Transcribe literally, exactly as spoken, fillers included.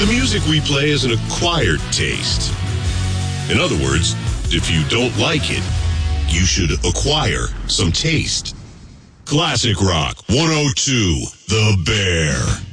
The music we play is an acquired taste. In other words, if you don't like it, you should acquire some taste. Classic Rock one oh two, The Bear.